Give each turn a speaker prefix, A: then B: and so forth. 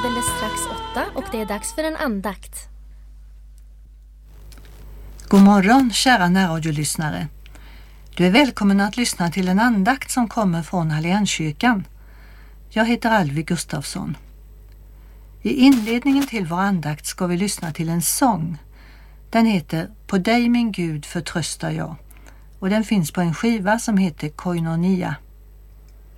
A: alldeles strax 8 och det är dags för en andakt.
B: God morgon kära närradiolyssnare. Du är välkommen att lyssna till en andakt som kommer från Allianskyrkan. Jag heter Alvi Gustafsson. I inledningen till vår andakt ska vi lyssna till en sång. Den heter På dig min Gud förtröstar jag och den finns på en skiva som heter Koinonia.